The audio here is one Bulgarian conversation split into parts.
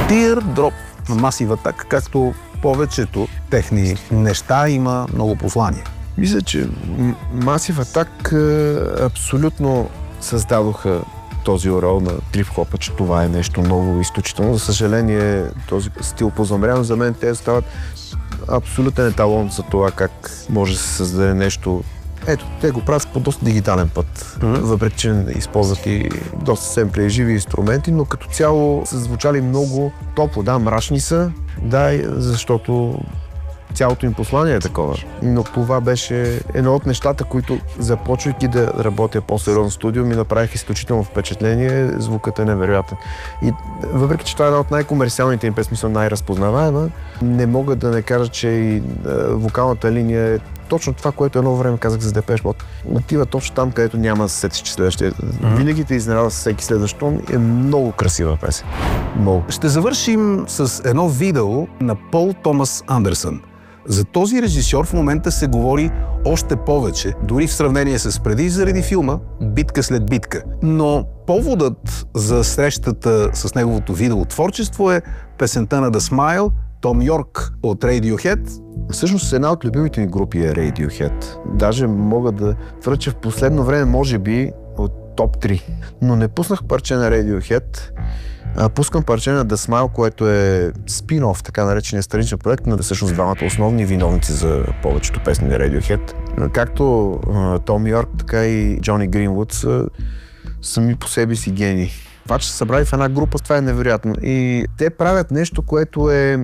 Teardrop на Massive Attack, както повечето техни неща, има много послания. Мисля, че Massive Attack абсолютно създадоха този орел на трип-хопа, че това е нещо ново, изключително. За съжаление, този стил позамрян, за мен те стават абсолютен еталон за това как може да се създаде нещо. Ето, те го правят по доста дигитален път, въпреки че използват и доста семпли и живи инструменти, но като цяло са звучали много топло. Да, мрачни са, да, защото цялото им послание е такова. Но това беше едно от нещата, които, започвайки да работя по-сериозно студио, ми направих изключително впечатление. Звукът е невероятен. И въпреки че това е една от най-комерциалните им песни, най-разпознаваема, не мога да не кажа, че и вокалната линия е точно това, което едно време казах за Депеш Мод. Отива точно там, където няма да се сетиш, че следващия. Винаги те изненада с всеки следващ тон. Е много красива песен. Много. Ще завършим с едно видео на Пол Томас Андерсън. За този режисьор в момента се говори още повече, дори в сравнение с преди, заради филма «Битка след битка». Но поводът за срещата с неговото видеотворчество е песента на The Smile, Том Йорк от Radiohead. Всъщност една от любимите ми групи е Radiohead. Даже мога да твърдя, че в последно време може би от топ 3. Но не пуснах парче на Radiohead. Пускам парче на The Smile, което е спин-оф, така наречения страничен проект на всъщност двамата основни виновници за повечето песни на Radiohead. Както Том Йорк, така и Джони Гринвуд са сами по себе си гении. Това, че са събрали в една група, това е невероятно. И те правят нещо, което е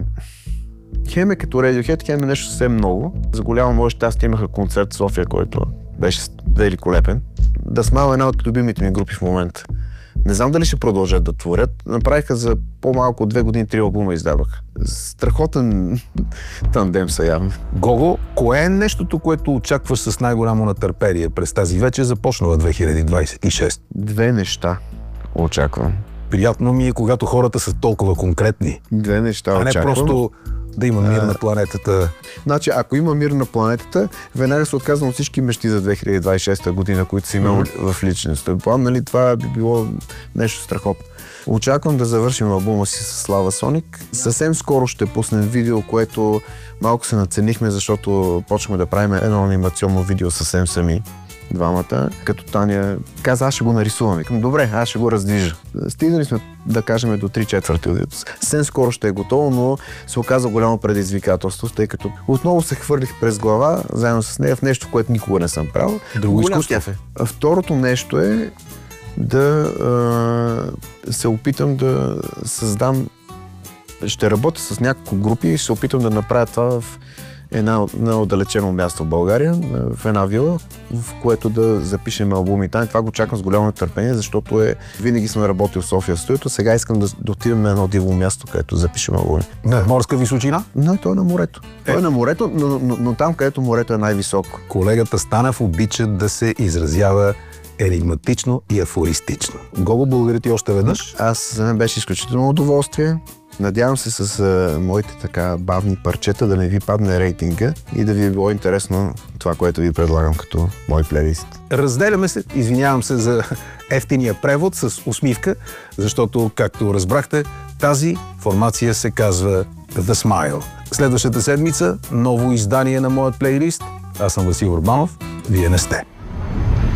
хем е като Radiohead, хем е нещо съвсем много. За голямо мое щастие имаха концерт в София, който беше великолепен. The Smile е една от любимите ми групи в момента. Не знам дали ще продължат да творят. Направиха за по-малко от 2 години 3 албума издаваха. Страхотен тандем са явно. Гого, кое е нещото, което очакваш с най-голямо нетърпение през тази вече започнала 2026? 2 неща очаквам. Приятно ми е, когато хората са толкова конкретни. 2 неща очаквам. А не просто да има мир на планетата. Значи, ако има мир на планетата, веднага се отказвам от всички мечти за 2026 година, които си имал в личността. Нали, това би било нещо страхотно. Очаквам да завършим албума си с Слава Соник. Съвсем скоро ще пуснем видео, което малко се надценихме, защото почнахме да правим едно анимационно видео съвсем сами. Двамата, като Таня каза, аз ще го нарисувам. Викам, добре, аз ще го раздвижа. Стигнали сме, да кажем, до 3/4. Съвсем скоро ще е готово, но се оказа голямо предизвикателство, тъй като отново се хвърлих през глава, заедно с нея, в нещо, което никога не съм правил. Друго изкуство. Второто нещо е да се опитам да създам. Ще работя с няколко групи и ще се опитам да направя това в едно отдалечено място в България, в една вила, в което да запишем албуми. Това го чакам с голямо нетърпение, защото винаги сме работили в София в студиото. Сега искам да отидем на едно диво място, където запишем албуми. На морска височина? Не, той е на морето. Той е на морето, но там, където морето е най-високо. Колегата Станев обича да се изразява енигматично и афористично. Гого, благодаря ти още веднъж. За мен беше изключително удоволствие. Надявам се с моите така бавни парчета да не ви падне рейтинга и да ви е било интересно това, което ви предлагам като мой плейлист. Разделяме се, извинявам се за ефтиния превод с усмивка, защото, както разбрахте, тази формация се казва The Smile. Следващата седмица ново издание на моят плейлист. Аз съм Васил Урбанов, вие не сте.